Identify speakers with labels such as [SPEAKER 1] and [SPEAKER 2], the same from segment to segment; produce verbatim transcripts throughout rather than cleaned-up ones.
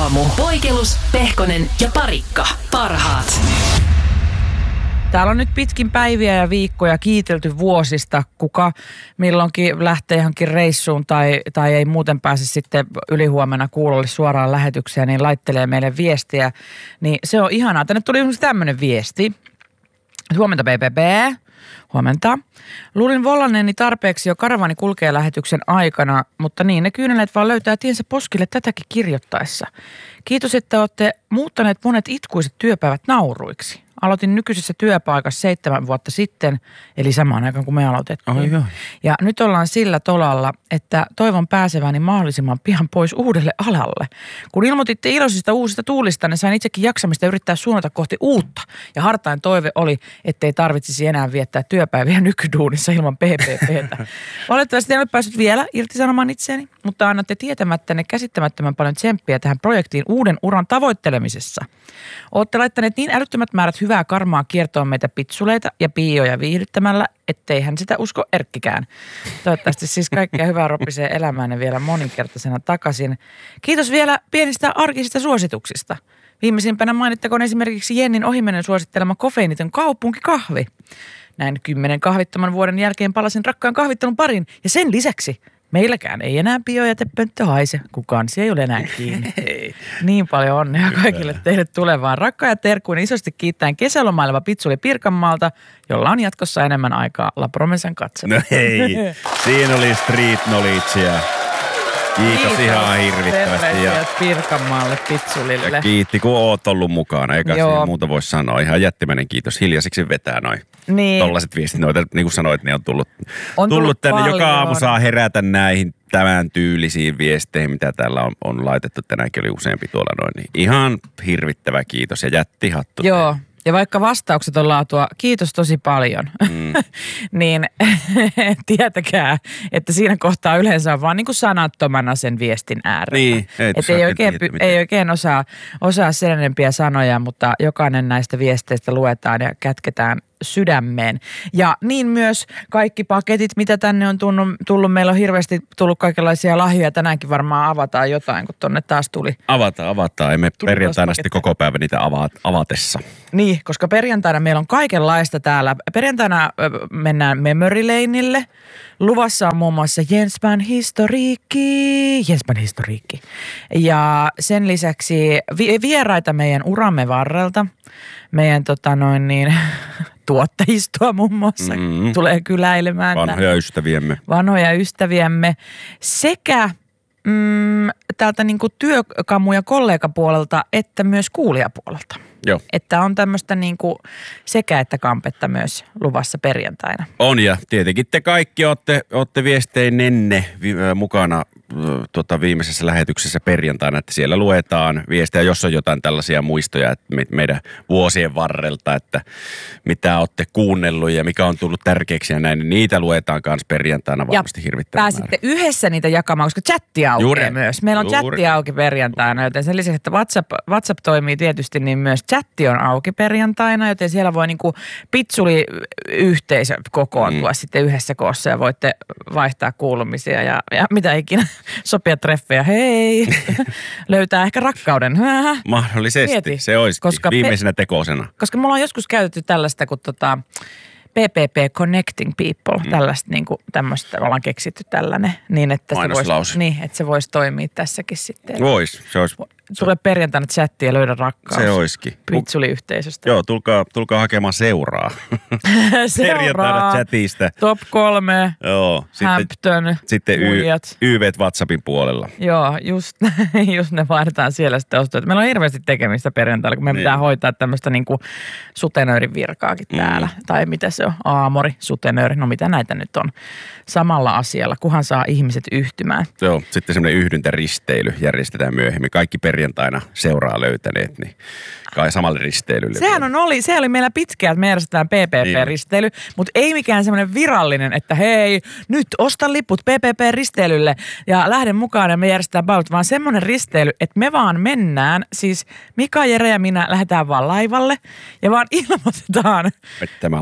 [SPEAKER 1] aamu. Poikelus, Pehkonen ja Parikka. Parhaat.
[SPEAKER 2] Täällä on nyt pitkin päiviä ja viikkoja kiitelty vuosista, kuka milloinkin lähtee johonkin reissuun tai, tai ei muuten pääse sitten ylihuomenna kuulolle suoraan lähetykseen, niin laittelee meille viestiä. Niin se on ihanaa. Tänne tuli esimerkiksi tämmöinen viesti. Huomenta B B B. Huomenta. Luulin vollanneeni tarpeeksi jo karavani kulkee lähetyksen aikana, mutta niin ne kyyneleet vaan löytää tiensä poskille tätäkin kirjoittaessa. Kiitos, että olette muuttaneet monet itkuiset työpäivät nauruiksi. Aloitin nykyisessä työpaikassa seitsemän vuotta sitten, eli samaan aikaan kuin me aloitettiin.
[SPEAKER 3] Oh,
[SPEAKER 2] ja nyt ollaan sillä tolalla, että toivon pääseväni mahdollisimman pian pois uudelle alalle. Kun ilmoititte iloisista uusista tuulista, niin sain itsekin jaksamista yrittää suunnata kohti uutta. Ja hartain toive oli, ettei tarvitsisi enää viettää työpäiviä nykyduunissa ilman P P P:tä. Valitettavasti en ole päässyt vielä irtisanomaan itseäni, mutta annatte tietämättänne käsittämättömän paljon tsemppiä tähän projektiin uuden uran tavoittelemisessa. Olette laittaneet niin älyttömät määrät hyvää karmaa kiertoon meitä pitsuleita ja piioja viihdyttämällä, ettei hän sitä usko Erkkikään. Toivottavasti siis kaikkea hyvää ropisee elämäänne vielä moninkertaisena takaisin. Kiitos vielä pienistä arkisista suosituksista. Viimeisimpänä mainittakoon esimerkiksi Jennin ohimennen suosittelema kofeiiniton kaupunkikahvi. Näin kymmenen kahvittoman vuoden jälkeen palasin rakkaan kahvittelun parin ja sen lisäksi meilläkään ei enää biojätepönttö haise, kun kansi ei ole enää kiinni. Niin paljon onnea kaikille teille tulevaan. Rakkaan ja terkkuin isosti kiittäen kesälomaileva Pitsuli Pirkanmaalta, jolla on jatkossa enemmän aikaa La Promesan katsomaan.
[SPEAKER 3] No hei, siinä oli street knowledgea. Kiitos, Kiitos ihan hirvittävästi.
[SPEAKER 2] Ja Pirkanmaalle Pitsulille.
[SPEAKER 3] Ja kiitti, kun oot ollut mukana. Eikä
[SPEAKER 2] Joo.
[SPEAKER 3] siinä muuta voi sanoa. Ihan jättimäinen kiitos. Hiljaiseksi vetää noin.
[SPEAKER 2] Niin.
[SPEAKER 3] Tollaiset viestit, noita, niin kuin sanoit, ne on tullut,
[SPEAKER 2] on tullut,
[SPEAKER 3] tullut tänne.
[SPEAKER 2] paljon.
[SPEAKER 3] Joka aamu saa herätä näihin tämän tyylisiin viesteihin, mitä täällä on, on laitettu. Tänäänkin oli useampi tuolla noin. Niin ihan hirvittävä kiitos ja jättihattu.
[SPEAKER 2] Joo. Ja vaikka vastaukset on laatua, kiitos tosi paljon, mm. niin tietäkää, että siinä kohtaa yleensä on vaan niin kuin sanattomana sen viestin äärellä.
[SPEAKER 3] Niin,
[SPEAKER 2] että ei oikein, ei oikein osaa, osaa sen enempiä sanoja, mutta jokainen näistä viesteistä luetaan ja kätketään sydämeen. Ja niin myös kaikki paketit, mitä tänne on tullut, tullut. Meillä on hirveästi tullut kaikenlaisia lahjoja. Tänäänkin varmaan avataan jotain, kun tonne taas tuli.
[SPEAKER 3] Avataan, avataan. Emme perjantaina sitten koko päivä niitä ava- avatessa.
[SPEAKER 2] Niin, koska perjantaina meillä on kaikenlaista täällä. Perjantaina mennään Memory Laneille. Luvassa on muun muassa Jensman historiikki. Jensman historiikki. Ja sen lisäksi vi- vieraita meidän uramme varrelta. Meidän tota noin niin... tuottajistoa muun muassa mm-hmm. tulee kyläilemään.
[SPEAKER 3] Vanhoja ystäviämme.
[SPEAKER 2] Vanhoja ystäviämme sekä mm, täältä niin kuin työkamu- ja kollegapuolelta että myös kuulijapuolelta.
[SPEAKER 3] Joo.
[SPEAKER 2] Että on tämmöistä niin kuin sekä että kampetta myös luvassa perjantaina.
[SPEAKER 3] On ja tietenkin te kaikki olette, olette viesteinenne vi, äh, mukana äh, tota, viimeisessä lähetyksessä perjantaina, että siellä luetaan viestejä, jos on jotain tällaisia muistoja että me, meidän vuosien varrelta, että mitä olette kuunnellut ja mikä on tullut tärkeäksi ja näin, niin niitä luetaan myös perjantaina varmasti hirvittävän määrä.
[SPEAKER 2] Pääsitte yhdessä niitä jakamaan, koska chatti aukeaa
[SPEAKER 3] Juuri.
[SPEAKER 2] myös. Meillä on
[SPEAKER 3] Juuri.
[SPEAKER 2] chatti auki perjantaina, joten sen lisäksi, että WhatsApp, WhatsApp toimii tietysti, niin myös chatti on auki perjantaina, joten siellä voi niinku pitsuli yhteisö kokoontua mm. sitten yhdessä koossa ja voitte vaihtaa kuulumisia ja, ja mitä ikinä sopia treffejä. Hei! Löytää ehkä rakkauden.
[SPEAKER 3] Mahdollisesti,
[SPEAKER 2] Mieti.
[SPEAKER 3] se olisi viimeisenä tekoisena.
[SPEAKER 2] Koska me ollaan joskus käytetty tällaista, kun tota P P P Connecting People, mm. tällaista niin kuin tämmöistä, ollaan keksitty tällainen, niin että se voisi, niin, että se voisi toimia tässäkin sitten.
[SPEAKER 3] Vois, se olisi.
[SPEAKER 2] Tule perjantaina chatti ja löydä rakkaus.
[SPEAKER 3] Se olisikin.
[SPEAKER 2] Pitsuli-yhteisöstä.
[SPEAKER 3] Joo, tulkaa, tulkaa hakemaan seuraa. Perjantaina chatista.
[SPEAKER 2] Top kolme,
[SPEAKER 3] Joo,
[SPEAKER 2] Hampton,
[SPEAKER 3] sitten y- Y V:t WhatsAppin puolella.
[SPEAKER 2] Joo, just, just ne vaihdetaan siellä sitten ostoja. Meillä on hirveästi tekemistä perjantaina, kun meidän niin. pitää hoitaa tämmöistä niinku sutenöörin virkaakin täällä. Mm. Tai mitä se on? Aamori, sutenööri, no mitä näitä nyt on. Samalla asialla, kunhan saa ihmiset yhtymään.
[SPEAKER 3] Joo, sitten semmoinen yhdyntäristeily järjestetään myöhemmin. Kaikki perjantaina seuraa löytäneet, niin kai samalle risteilylle.
[SPEAKER 2] Sehän on oli, se oli meillä pitkään, että me järjestetään P P P-risteily, niin. mutta ei mikään semmoinen virallinen, että hei, nyt osta liput P P P-risteilylle ja lähden mukaan ja me järjestetään baulut, vaan semmoinen risteily, että me vaan mennään, siis Mika, Jere ja minä lähdetään vaan laivalle ja vaan ilmoitetaan.
[SPEAKER 3] Että tämä laiva.
[SPEAKER 2] Että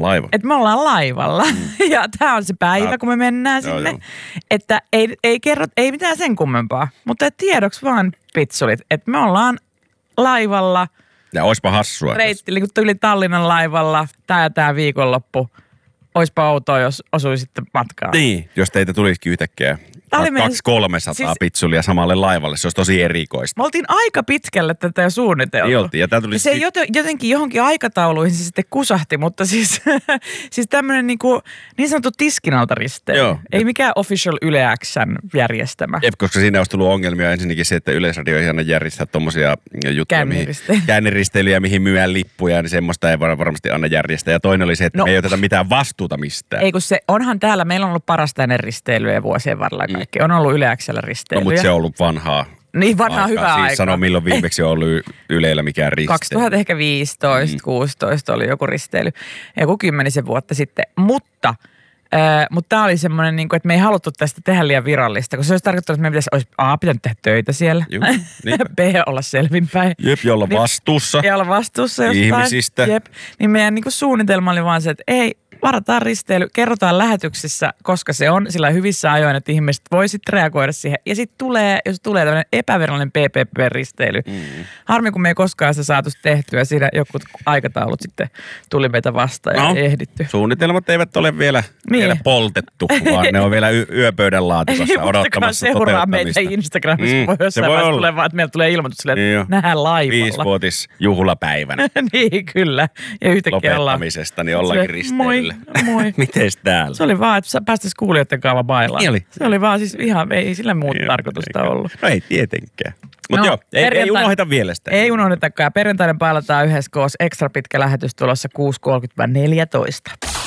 [SPEAKER 2] että me ollaan laivalla mm. ja tämä on se päivä, no. kun me mennään
[SPEAKER 3] Joo,
[SPEAKER 2] sinne.
[SPEAKER 3] joo.
[SPEAKER 2] Että ei, ei kerro, ei mitään sen kummempaa, mutta tiedoksi vaan pitsulit, että me ollaan laivalla.
[SPEAKER 3] Ja oispa hassua.
[SPEAKER 2] Reitti, eli kun tuli Tallinnan laivalla, tää ja tää viikonloppu. Oispa outoa, jos osuisitte matkaan.
[SPEAKER 3] Niin, jos teitä tulisikin yhtäkkiä kaksi kolmesataa siis, pitsulia samalle laivalle, se olisi tosi erikoista.
[SPEAKER 2] Me oltiin aika pitkälle tätä jo suunniteltu.
[SPEAKER 3] Niin oltiin, ja tää tuli
[SPEAKER 2] ja se
[SPEAKER 3] sit...
[SPEAKER 2] jotenkin johonkin aikatauluihin se sitten kusahti, mutta siis, siis tämmöinen niin, niin sanottu tiskinalta risteily.
[SPEAKER 3] Joo.
[SPEAKER 2] Ei mikään official Yle X:n järjestämä.
[SPEAKER 3] Jep, koska siinä olisi tullut ongelmia ensinnäkin se, että Yleisradio ei aina järjestää tommosia juttuja, mihin, käänneristeilyjä, mihin myydään lippuja, niin semmoista ei varmasti aina järjestää. Ja toinen oli se, että no, me ei oteta mitään vastuuta mistään.
[SPEAKER 2] Ei kun se, onhan täällä, meillä on ollut parasta ennen risteilyjä vuosien varrella kaikki. Mm. On ollut Yle X:llä risteilyjä.
[SPEAKER 3] No, mutta se on ollut vanhaa.
[SPEAKER 2] Niin vanhaa aikaa. Hyvää
[SPEAKER 3] siis
[SPEAKER 2] aikaa.
[SPEAKER 3] Sano, milloin viimeksi on ollut Yleillä mikään risteily.
[SPEAKER 2] kaksituhattaviisitoista, mm. kuusitoista oli joku risteily. Joku kymmenisen vuotta sitten. Mutta, äh, mutta tämä oli semmoinen, niin kuin, että me ei haluttu tästä tehdä liian virallista, kun se olisi tarkoittanut, että me pitäisi, olisi A, pitänyt tehdä töitä siellä. Juu, niin. B, olla selvinpäin.
[SPEAKER 3] Jep, ja olla vastuussa.
[SPEAKER 2] Ja olla vastuussa jostain.
[SPEAKER 3] Ihmisistä.
[SPEAKER 2] Jep. Niin meidän niin kuin suunnitelma oli vaan se, että ei, varataan risteily, kerrotaan lähetyksessä, koska se on sillä hyvissä ajoin, että ihmiset voi sitten reagoida siihen. Ja sitten tulee, jos tulee tämmöinen epävirallinen P P P-risteily. Mm. Harmi, kun me ei koskaan sitä saatu tehtyä. Siinä jotkut aikataulut sitten tuli meitä vastaan ja no, ei ehditty.
[SPEAKER 3] Suunnitelmat eivät ole vielä, niin. vielä poltettu, vaan ne on vielä y- yöpöydän laatikossa odottamassa
[SPEAKER 2] seuraa meitä Instagramissa, mm, voi jossain vaiheessa tulee vaan, että meillä tulee ilmoitus silleen, että niin nähdään laivalla.
[SPEAKER 3] Viisivuotis juhlapäivänä.
[SPEAKER 2] Niin, kyllä. Ja yhtäkkiä ollaan.
[SPEAKER 3] Lopettamisesta, niin ollaankin risteilyllä.
[SPEAKER 2] Moi.
[SPEAKER 3] Mites täällä?
[SPEAKER 2] Se oli vaan, että päästäisiin kuulijoiden kaava bailaan.
[SPEAKER 3] Niin oli.
[SPEAKER 2] Se oli vaan siis ihan, ei sillä muuta niin, tarkoitusta eikä ollut.
[SPEAKER 3] No ei tietenkään. Mutta no, joo, ei, ei unohdeta vielä sitä.
[SPEAKER 2] Ei unohdetakaan. Perjantaina bailataan yhdessä koos. Ekstra pitkä lähetys tulossa kuusi kolmekymmentä neljätoista.